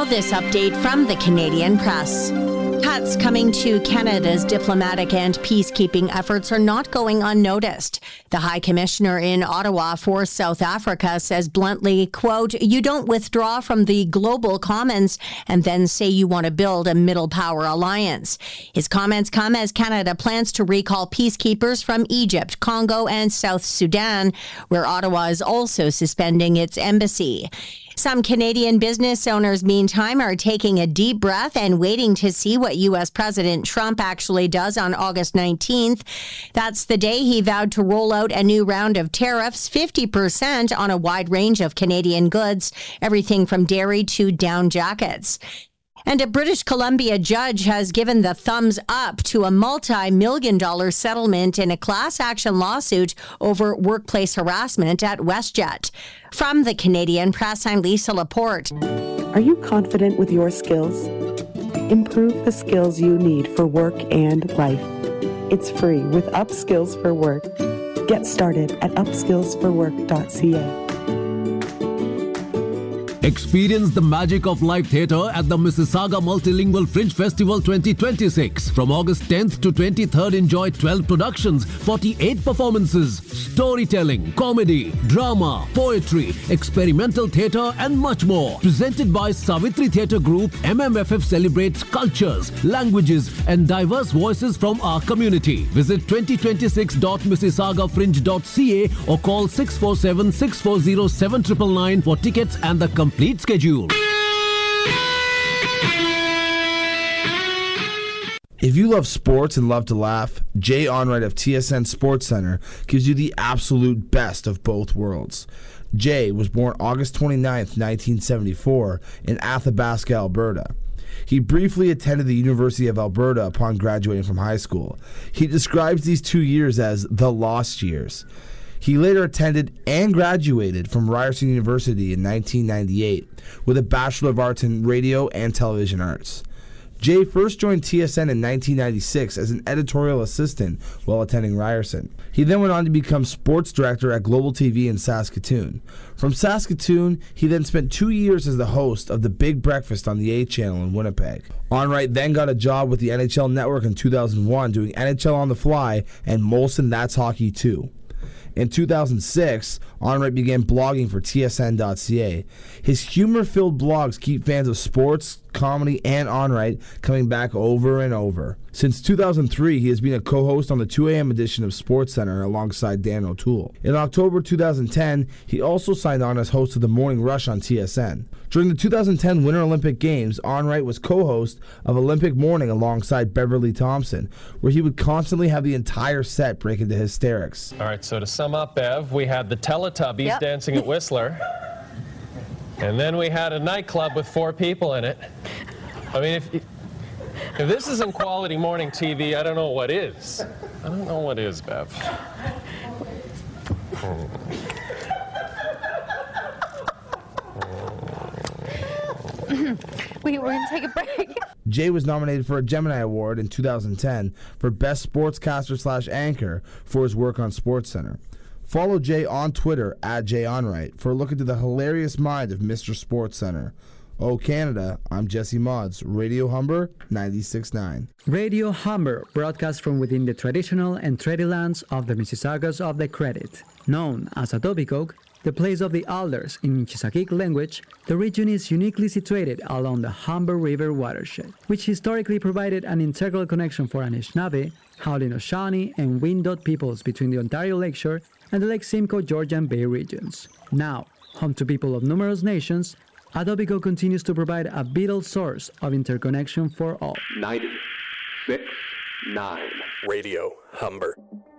Now this update from the Canadian Press. Cuts coming to Canada's diplomatic and peacekeeping efforts are not going unnoticed. The High Commissioner in Ottawa for South Africa says bluntly, quote, "You don't withdraw from the global commons and then say you want to build a middle power alliance." His comments come as Canada plans to recall peacekeepers from Egypt, Congo, and South Sudan, where Ottawa is also suspending its embassy. Some Canadian business owners, meantime, are taking a deep breath and waiting to see what U.S. President Trump actually does on August 19th. That's the day he vowed to roll out a new round of tariffs, 50% on a wide range of Canadian goods, everything from dairy to down jackets. And a British Columbia judge has given the thumbs up to a multi-million-dollar settlement in a class action lawsuit over workplace harassment at WestJet. From the Canadian Press, I'm Lisa Laporte. Are you confident with your skills? Improve the skills you need for work and life. It's free with Upskills for Work. Get started at upskillsforwork.ca. Experience the magic of live theatre at the Mississauga Multilingual Fringe Festival 2026. From August 10th to 23rd, enjoy 12 productions, 48 performances, storytelling, comedy, drama, poetry, experimental theatre and much more. Presented by Savitri Theatre Group, MMFF celebrates cultures, languages and diverse voices from our community. Visit 2026.mississaugafringe.ca or call 647-640-7999 for tickets and the complete schedule. If you love sports and love to laugh, Jay Onrait of TSN Sports Center gives you the absolute best of both worlds. Jay was born August 29th, 1974 in Athabasca, Alberta. He briefly attended the University of Alberta upon graduating from high school. He describes these 2 years as the lost years. He later attended and graduated from Ryerson University in 1998 with a Bachelor of Arts in Radio and Television Arts. Jay first joined TSN in 1996 as an editorial assistant while attending Ryerson. He then went on to become sports director at Global TV in Saskatoon. From Saskatoon, he then spent 2 years as the host of The Big Breakfast on the A Channel in Winnipeg. Onrait then got a job with the NHL Network in 2001 doing NHL on the Fly and Molson That's Hockey 2. In 2006, Onrait began blogging for TSN.ca. His humor-filled blogs keep fans of sports, comedy, and Onrait coming back over and over. Since 2003, he has been a co-host on the 2 a.m. edition of SportsCenter alongside Dan O'Toole. In October 2010, he also signed on as host of The Morning Rush on TSN. During the 2010 Winter Olympic Games, Onrait was co-host of Olympic Morning alongside Beverly Thompson, where he would constantly have the entire set break into hysterics. All right, so to sum up, Bev, we had the Teletubbies dancing at Whistler, and then we had a nightclub with 4 people in it. I mean, if this isn't quality morning TV, I don't know what is. I don't know what is, Bev. We're going to take a break. Jay was nominated for a Gemini Award in 2010 for Best Sportscaster/Anchor for his work on SportsCenter. Follow Jay on Twitter at Jay Onrait for a look into the hilarious mind of Mr. SportsCenter. Oh, Canada, I'm Jesse Mods, Radio Humber 96.9. Radio Humber broadcasts from within the traditional and treaty lands of the Mississaugas of the Credit. Known as Etobicoke, the place of the alders in Chisakik language, the region is uniquely situated along the Humber River watershed, which historically provided an integral connection for Anishinaabe, Haudenosaunee, and Wyandotte peoples between the Ontario Lakeshore and the Lake Simcoe Georgian Bay regions. Now, home to people of numerous nations, Etobicoke continues to provide a vital source of interconnection for all. 96.9 Radio Humber.